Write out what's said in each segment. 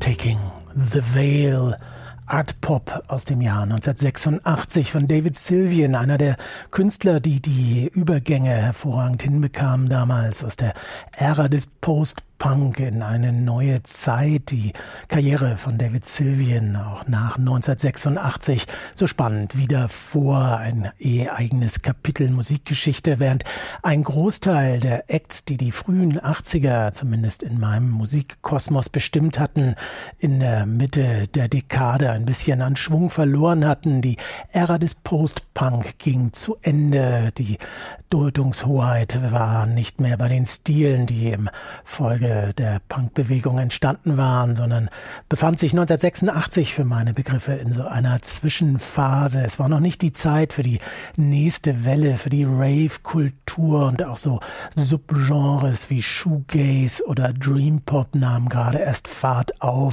Taking the Veil, Art Pop aus dem Jahr 1986 von David Sylvian, einer der Künstler, die die Übergänge hervorragend hinbekamen damals aus der Ära des Post-Punk in eine neue Zeit. Die Karriere von David Sylvian auch nach 1986 so spannend wie davor, ein eigenes Kapitel Musikgeschichte, während ein Großteil der Acts, die die frühen 80er zumindest in meinem Musikkosmos bestimmt hatten, in der Mitte der Dekade ein bisschen an Schwung verloren hatten. Die Ära des Post-Punk ging zu Ende. Die Deutungshoheit war nicht mehr bei den Stilen, die im Folge der Punkbewegung entstanden waren, sondern befand sich 1986 für meine Begriffe in so einer Zwischenphase. Es war noch nicht die Zeit für die nächste Welle, für die Rave-Kultur, und auch so Subgenres wie Shoegaze oder Dream Pop nahmen gerade erst Fahrt auf.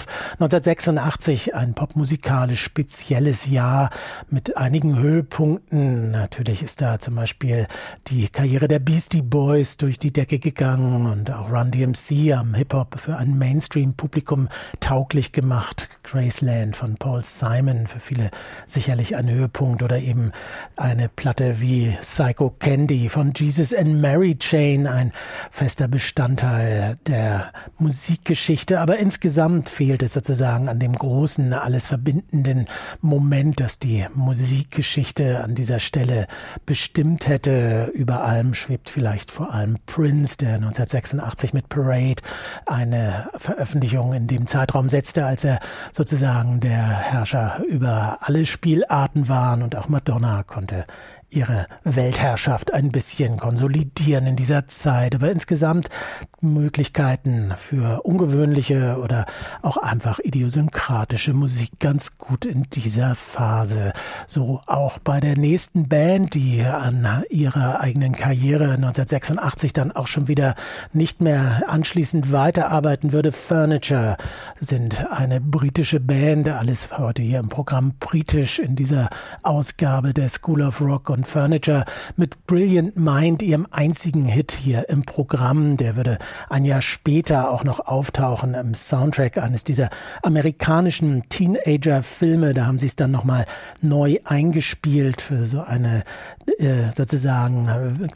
1986 ein popmusikalisch spezielles Jahr mit einigen Höhepunkten. Natürlich ist da zum Beispiel die Karriere der Beastie Boys durch die Decke gegangen und auch Run DMC am Hip-Hop für ein Mainstream-Publikum tauglich gemacht. Graceland von Paul Simon, für viele sicherlich ein Höhepunkt, oder eben eine Platte wie Psycho Candy von Jesus and Mary Chain, ein fester Bestandteil der Musikgeschichte. Aber insgesamt fehlt es sozusagen an dem großen, alles verbindenden Moment, das die Musikgeschichte an dieser Stelle bestimmt hätte. Über allem schwebt vielleicht vor allem Prince, der 1986 mit Parade eine Veröffentlichung in dem Zeitraum setzte, als er sozusagen der Herrscher über alle Spielarten war, und auch Madonna konnte ihre Weltherrschaft ein bisschen konsolidieren in dieser Zeit. Aber insgesamt Möglichkeiten für ungewöhnliche oder auch einfach idiosynkratische Musik ganz gut in dieser Phase. So auch bei der nächsten Band, die an ihrer eigenen Karriere 1986 dann auch schon wieder nicht mehr anschließend weiterarbeiten würde. Furniture sind eine britische Band, alles heute hier im Programm britisch in dieser Ausgabe der School of Rock, und Furniture mit Brilliant Mind, ihrem einzigen Hit hier im Programm. Der würde ein Jahr später auch noch auftauchen im Soundtrack eines dieser amerikanischen Teenager-Filme. Da haben sie es dann nochmal neu eingespielt für so eine sozusagen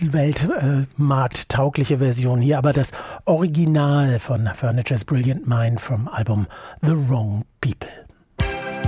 weltmarkttaugliche Version hier. Aber das Original von Furniture's Brilliant Mind vom Album The Wrong People.